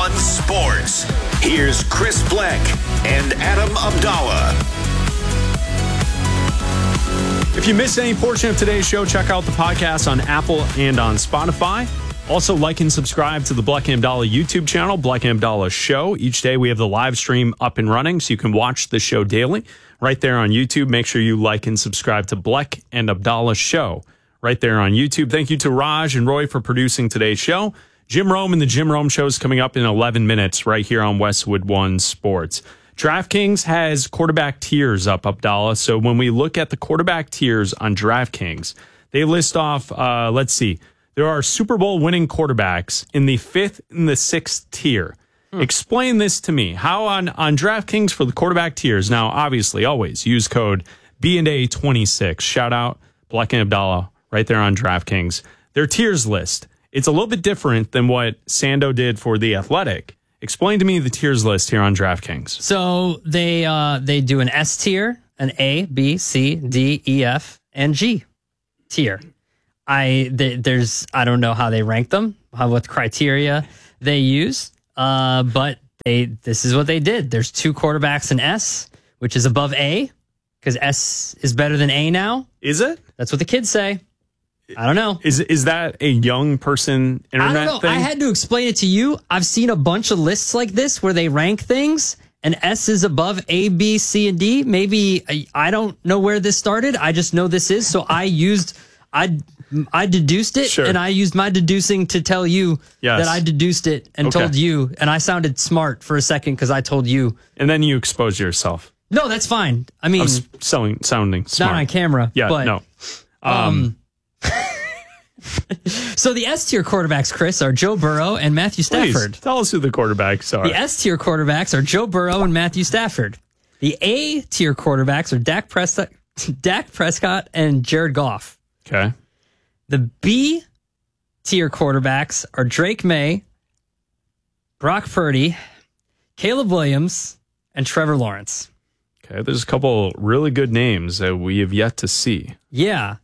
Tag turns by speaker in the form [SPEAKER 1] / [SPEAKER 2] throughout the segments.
[SPEAKER 1] One Sports. Here's Chris Bleck and Adam Abdallah.
[SPEAKER 2] If you missed any portion of today's show, check out the podcast on Apple and on Spotify. Also, like and subscribe to the Bleck and Abdallah YouTube channel, Bleck and Abdallah Show. Each day we have the live stream up and running, so you can watch the show daily right there on YouTube. Make sure you like and subscribe to Bleck and Abdallah Show right there on YouTube. Thank you to Raj and Roy for producing today's show. Jim Rome and the Jim Rome Show is coming up in 11 minutes right here on Westwood One Sports. DraftKings has quarterback tiers up, Abdallah. So when we look at the quarterback tiers on DraftKings, they list off, let's see, there are Super Bowl winning quarterbacks in the 5th and the 6th tier. Explain this to me. How on DraftKings for the quarterback tiers, now obviously always use code B&A26. Shout out Bleck and Abdallah right there on DraftKings. Their tiers list. It's a little bit different than what Sando did for The Athletic. Explain to me the tiers list here on DraftKings.
[SPEAKER 3] So they do an S tier, an A, B, C, D, E, F, and G tier. I don't know how they rank them, what criteria they use, but this is what they did. There's 2 quarterbacks in S, which is above A, because S is better than A now.
[SPEAKER 2] Is it?
[SPEAKER 3] That's what the kids say. I don't know.
[SPEAKER 2] Is that a young person internet
[SPEAKER 3] I don't know.
[SPEAKER 2] thing?
[SPEAKER 3] I had to explain it to you. I've seen a bunch of lists like this where they rank things and S is above A, B, C, and D. Maybe I don't know where this started. I just know this is. So I deduced it, and I used my deducing to tell you that I deduced it and told you. And I sounded smart for a second because I told you.
[SPEAKER 2] And then you exposed yourself.
[SPEAKER 3] No, that's fine. I mean,
[SPEAKER 2] sounding smart.
[SPEAKER 3] Not on camera.
[SPEAKER 2] Yeah,
[SPEAKER 3] but,
[SPEAKER 2] no.
[SPEAKER 3] So the S tier quarterbacks, Chris, are Joe Burrow and Matthew Stafford.
[SPEAKER 2] Please, tell us who the quarterbacks are.
[SPEAKER 3] The S tier quarterbacks are Joe Burrow and Matthew Stafford. The A tier quarterbacks are Dak Prescott and Jared Goff.
[SPEAKER 2] Okay.
[SPEAKER 3] The B tier quarterbacks are Drake May, Brock Purdy, Caleb Williams, and Trevor Lawrence.
[SPEAKER 2] Okay, there's a couple really good names that we have yet to see.
[SPEAKER 3] Yeah.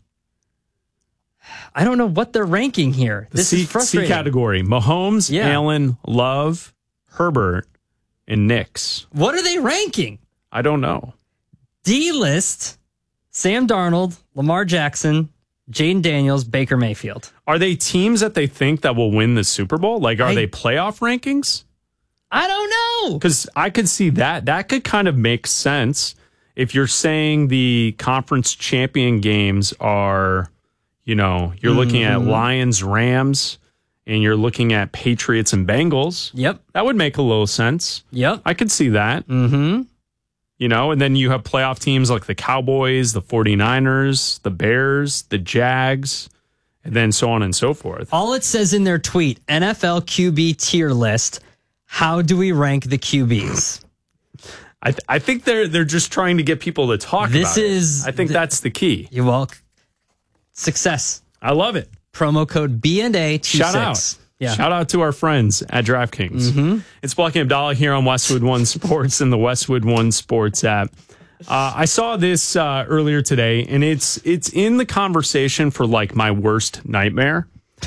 [SPEAKER 3] I don't know what they're ranking here. This is frustrating.
[SPEAKER 2] C category: Mahomes, Allen, Love, Herbert, and Nix.
[SPEAKER 3] What are they ranking?
[SPEAKER 2] I don't know.
[SPEAKER 3] D list: Sam Darnold, Lamar Jackson, Jaden Daniels, Baker Mayfield.
[SPEAKER 2] Are they teams that they think that will win the Super Bowl? Like, are they playoff rankings?
[SPEAKER 3] I don't know.
[SPEAKER 2] Because I could see that. That could kind of make sense if you're saying the conference champion games are, you're looking at Lions, Rams, and you're looking at Patriots and Bengals.
[SPEAKER 3] Yep.
[SPEAKER 2] That would make a little sense.
[SPEAKER 3] Yep.
[SPEAKER 2] I could see that.
[SPEAKER 3] Mm-hmm.
[SPEAKER 2] And then you have playoff teams like the Cowboys, the 49ers, the Bears, the Jags, and then so on and so forth.
[SPEAKER 3] All it says in their tweet, NFL QB tier list. How do we rank the QBs?
[SPEAKER 2] I think they're just trying to get people to talk about it. I think that's the key.
[SPEAKER 3] You're welcome. Success.
[SPEAKER 2] I love it.
[SPEAKER 3] Promo code B&A26.
[SPEAKER 2] Shout out. Yeah. Shout out to our friends at DraftKings.
[SPEAKER 3] Mm-hmm.
[SPEAKER 2] It's Bleck and Abdallah here on Westwood One Sports and the Westwood One Sports app. I saw this earlier today, and it's in the conversation for like my worst nightmare.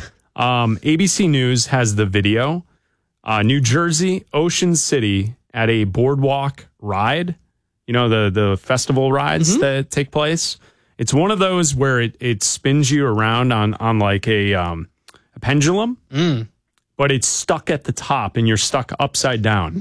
[SPEAKER 2] ABC News has the video. New Jersey, Ocean City at a boardwalk ride. The festival rides that take place. It's one of those where it spins you around on like a pendulum, but it's stuck at the top and you're stuck upside down.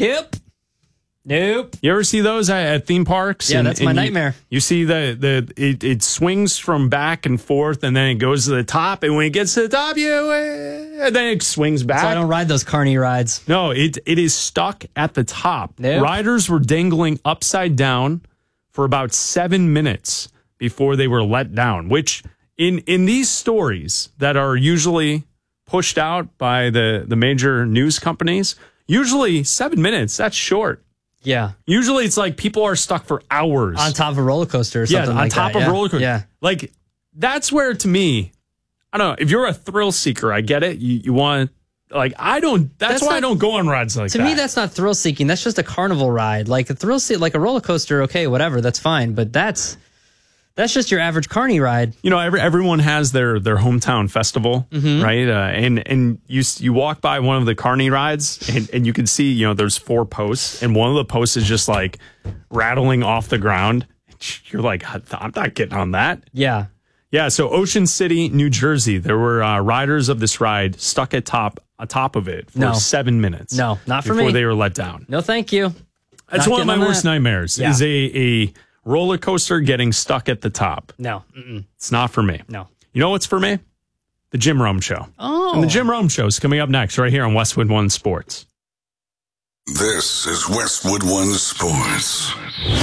[SPEAKER 3] Nope.
[SPEAKER 2] You ever see those at theme parks?
[SPEAKER 3] Yeah, that's my nightmare.
[SPEAKER 2] You see it swings from back and forth, and then it goes to the top, and when it gets to the top, and then it swings back.
[SPEAKER 3] So I don't ride those carny rides.
[SPEAKER 2] No, it is stuck at the top.
[SPEAKER 3] Nope.
[SPEAKER 2] Riders were dangling upside down for about 7 minutes before they were let down, which in these stories that are usually pushed out by the major news companies, usually 7 minutes, that's short.
[SPEAKER 3] Yeah.
[SPEAKER 2] Usually it's like people are stuck for hours.
[SPEAKER 3] On top of a roller coaster or something like that.
[SPEAKER 2] on top of a roller coaster.
[SPEAKER 3] Yeah.
[SPEAKER 2] Like, that's where, to me, I don't know, if you're a thrill seeker, I get it. You want, like, I don't, that's why I don't go on rides like that.
[SPEAKER 3] To me, that's not thrill seeking. That's just a carnival ride. Like a thrill seek, like a roller coaster, okay, whatever, that's fine. But that's That's just your average carny ride.
[SPEAKER 2] You know, everyone has their hometown festival, right? And you walk by one of the carny rides, and you can see, you know, there's 4 posts, and one of the posts is just like rattling off the ground. You're like, I'm not getting on that.
[SPEAKER 3] Yeah.
[SPEAKER 2] Yeah. So Ocean City, New Jersey, there were riders of this ride stuck atop of it for 7 minutes.
[SPEAKER 3] No, not for me.
[SPEAKER 2] Before they were let down.
[SPEAKER 3] No, thank you.
[SPEAKER 2] That's one of my worst nightmares.
[SPEAKER 3] Yeah.
[SPEAKER 2] Is a roller coaster getting stuck at the top.
[SPEAKER 3] No.
[SPEAKER 2] It's not for me.
[SPEAKER 3] No.
[SPEAKER 2] You know what's for me? The Jim Rome Show.
[SPEAKER 3] Oh.
[SPEAKER 2] And the Jim Rome Show is coming up next right here on Westwood One Sports.
[SPEAKER 4] This is Westwood One Sports.